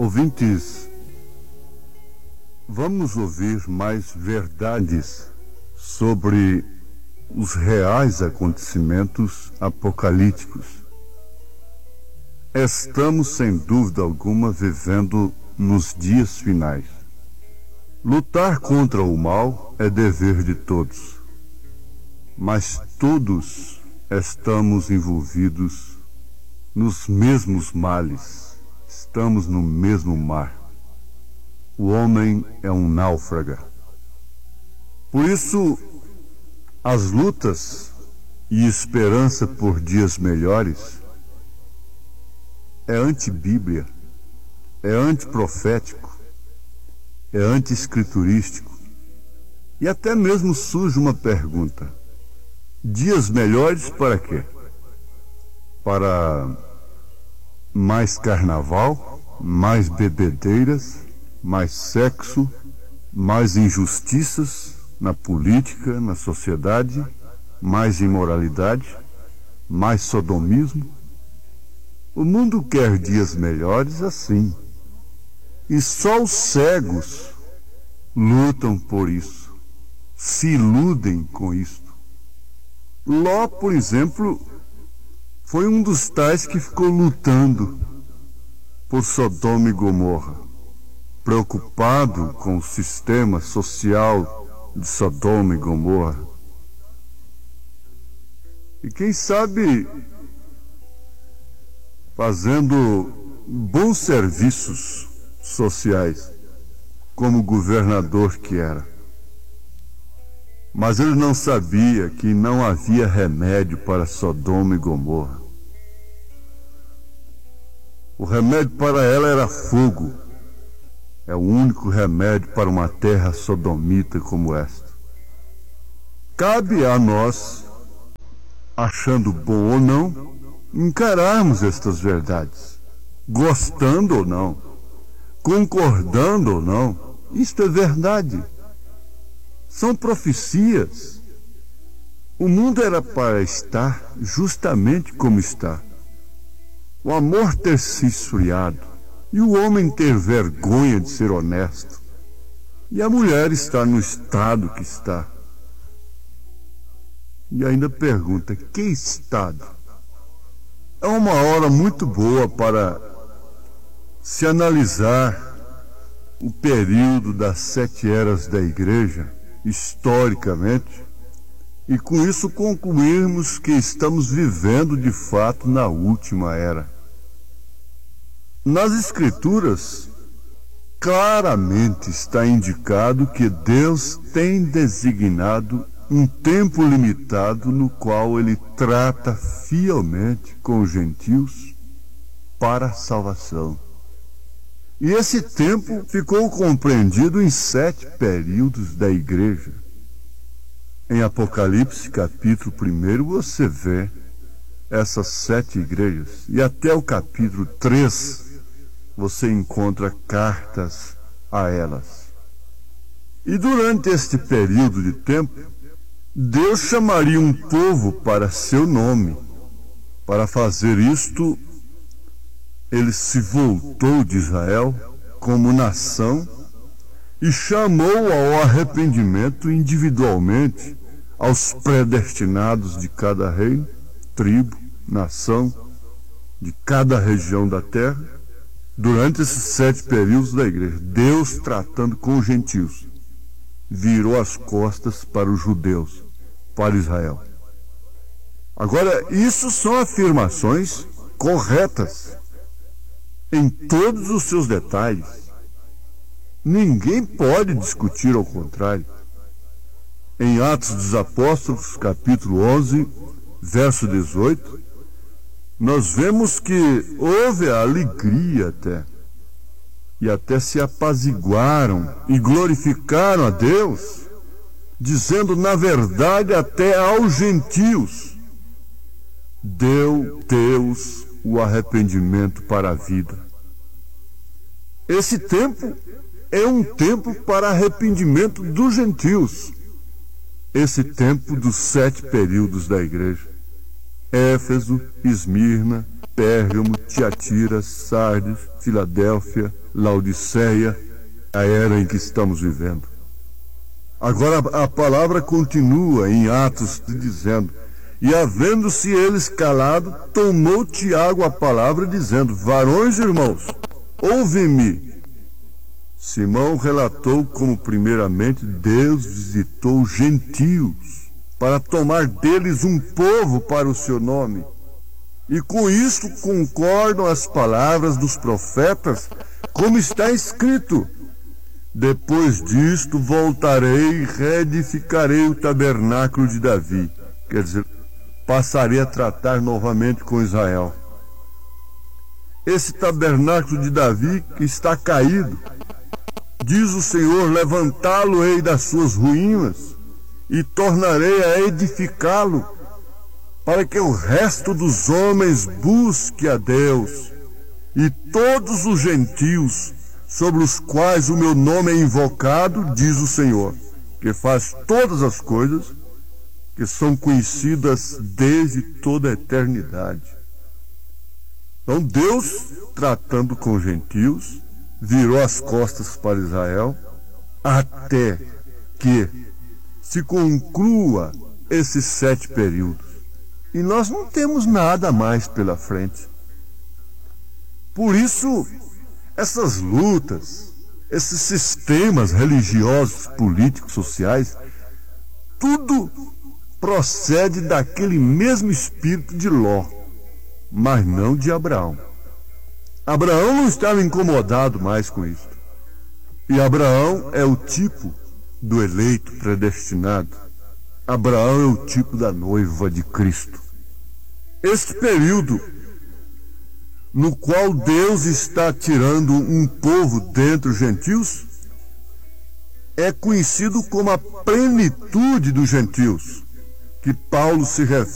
Ouvintes, vamos ouvir mais verdades sobre os reais acontecimentos apocalípticos. Estamos, sem dúvida alguma, vivendo nos dias finais. Lutar contra o mal é dever de todos, mas todos estamos envolvidos nos mesmos males, estamos no mesmo mar. O homem é um náufrago. Por isso, as lutas e esperança por dias melhores é antibíblia, é antiprofético, é anti-escriturístico. E até mesmo surge uma pergunta: dias melhores para quê? Para mais carnaval, mais bebedeiras, mais sexo, mais injustiças na política, na sociedade, mais imoralidade, mais sodomismo? O mundo quer dias melhores assim. E só os cegos lutam por isso, se iludem com isto. Ló, por exemplo, foi um dos tais que ficou lutando por Sodoma e Gomorra, preocupado com o sistema social de Sodoma e Gomorra. E quem sabe fazendo bons serviços sociais, como governador que era. Mas ele não sabia que não havia remédio para Sodoma e Gomorra. O remédio para ela era fogo. É o único remédio para uma terra sodomita como esta. Cabe a nós, achando bom ou não, encararmos estas verdades, gostando ou não, concordando ou não. Isto é verdade. São profecias. O mundo era para estar justamente como está. O amor ter se esfriado, e o homem ter vergonha de ser honesto, e a mulher está no estado que está. E ainda pergunta: que estado? É uma hora muito boa para se analisar o período das 7 eras da igreja, historicamente, e com isso concluirmos que estamos vivendo de fato na última era. Nas Escrituras, claramente está indicado que Deus tem designado um tempo limitado no qual ele trata fielmente com os gentios para a salvação. E esse tempo ficou compreendido em 7 períodos da igreja. Em Apocalipse, capítulo 1, você vê essas 7 igrejas. E até o capítulo 3, você encontra cartas a elas. E durante este período de tempo, Deus chamaria um povo para seu nome. Para fazer isto, ele se voltou de Israel como nação e chamou ao arrependimento individualmente aos predestinados de cada reino, tribo, nação, de cada região da terra, durante esses 7 períodos da igreja. Deus, tratando com os gentios, virou as costas para os judeus, para Israel. Agora, isso são afirmações corretas em todos os seus detalhes. Ninguém pode discutir ao contrário. Em Atos dos Apóstolos, capítulo 11, verso 18, nós vemos que houve a alegria e até se apaziguaram e glorificaram a Deus, dizendo: na verdade, até aos gentios deu Deus o arrependimento para a vida. Esse tempo é um tempo para arrependimento dos gentios. Esse tempo dos 7 períodos da igreja: Éfeso, Esmirna, Pérgamo, Tiatira, Sardes, Filadélfia, Laodiceia, a era em que estamos vivendo. Agora a palavra continua em Atos dizendo: e havendo-se eles calado, tomou Tiago a palavra dizendo: varões irmãos, ouve-me. Simão relatou como primeiramente Deus visitou os gentios para tomar deles um povo para o seu nome. E com isso concordam as palavras dos profetas, como está escrito: depois disto voltarei e reedificarei o tabernáculo de Davi. Quer dizer, passarei a tratar novamente com Israel. Esse tabernáculo de Davi que está caído, diz o Senhor, levantá-lo-ei das suas ruínas e tornarei a edificá-lo, para que o resto dos homens busque a Deus, e todos os gentios sobre os quais o meu nome é invocado, diz o Senhor, que faz todas as coisas que são conhecidas desde toda a eternidade. Então Deus, tratando com os gentios, virou as costas para Israel, até que se conclua esses 7 períodos. E nós não temos nada mais pela frente. Por isso, essas lutas, esses sistemas religiosos, políticos, sociais, tudo procede daquele mesmo espírito de Ló, mas não de Abraão. Abraão não estava incomodado mais com isso. E Abraão é o tipo do eleito predestinado. Abraão é o tipo da noiva de Cristo. Este período no qual Deus está tirando um povo dentre os gentios é conhecido como a plenitude dos gentios, que Paulo se refere